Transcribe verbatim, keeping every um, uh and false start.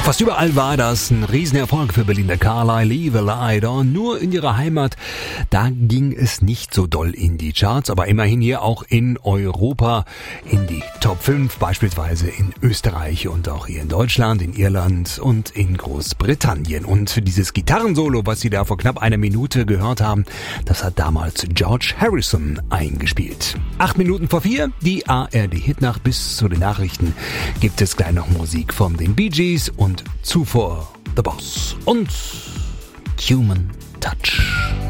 Fast überall war das ein Riesenerfolg für Belinda Carlisle, Leave a Light On. Nur in ihrer Heimat, da ging es nicht so doll in die Charts, aber immerhin hier auch in Europa in die Top fünf, beispielsweise in Österreich und auch hier in Deutschland, in Irland und in Großbritannien. Und für dieses Gitarrensolo, was Sie da vor knapp einer Minute gehört haben, das hat damals George Harrison eingespielt. Acht Minuten vor vier, die A R D-Hitnacht. Bis zu den Nachrichten gibt es gleich noch Musik von den Bee Gees und zuvor The Boss und Human Touch.